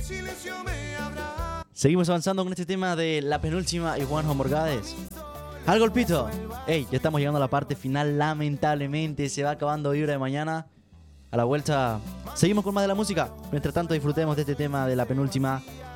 Seguimos avanzando con este tema de la penúltima y Juanjo Morgades. Al golpito. Ey, ya estamos llegando a la parte final. Lamentablemente se va acabando Vibra de Mañana. A la vuelta seguimos con más de la música. Mientras tanto disfrutemos de este tema de la penúltima